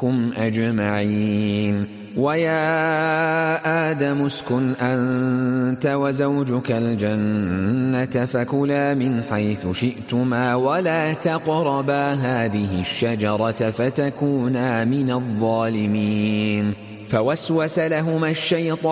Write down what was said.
منكم أجمعين. ويا آدم اسكن أنت وزوجك الجنة فكلا من حيث شئتما ولا تقربا هذه الشجرة فتكونا من الظالمين. فوسوس لهما الشيطان